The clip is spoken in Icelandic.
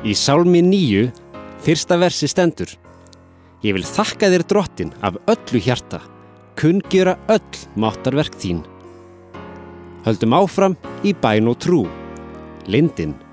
Í Sálmi 9, fyrsta versi stendur: Ég vil þakka þér Drottinn af öllu hjarta, kunngjöra öll máttarverk þín. Höldum áfram í bæn og trú. Lindin